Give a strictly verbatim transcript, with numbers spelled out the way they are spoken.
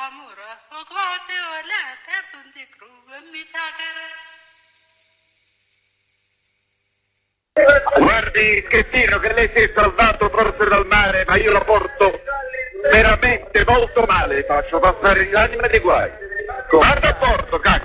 amore, o quante ore terzo di cru mi tagere. Guardi, Schettino, che lei si è salvato forse dal mare, ma io la porto veramente molto male, faccio passare l'anima dei guai. Guarda a porto, caro.